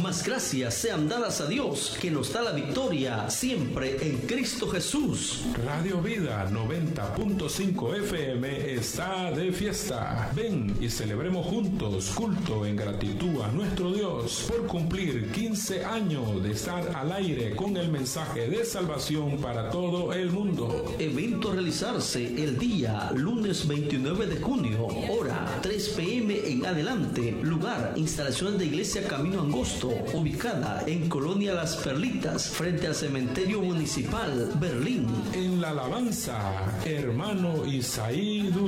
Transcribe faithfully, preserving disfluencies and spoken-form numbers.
Mas gracias sean dadas a Dios, que nos da la victoria siempre en Cristo Jesús. Radio Vida noventa punto cinco F M está de fiesta. Ven y celebremos juntos culto en gratitud a nuestro Dios por cumplir quince años de estar al aire con el mensaje de salvación para todo el mundo. Evento a realizarse el día lunes veintinueve de junio, hora tres p m en adelante. Lugar, instalaciones de Iglesia Camino Angosto, ubicada en Colonia Las Perlitas, frente al Cementerio Municipal, Berlín. En la alabanza, hermano Isaí Durán.